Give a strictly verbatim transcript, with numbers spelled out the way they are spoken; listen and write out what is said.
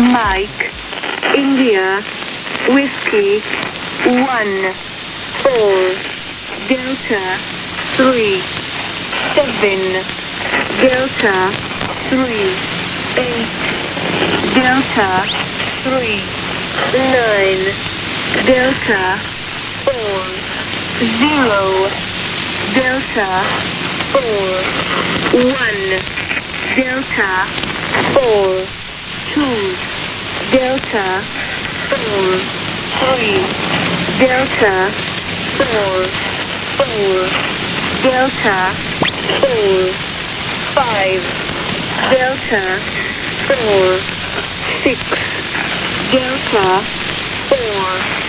Mike, India, Whiskey, one, four, Delta, three, seven, Delta, three, eight, Delta, three, nine, Delta, four, zero, Delta, four, one, Delta, four, two, Delta, four, three, Delta, four, four, Delta, four, five, Delta, four, six, Delta, four,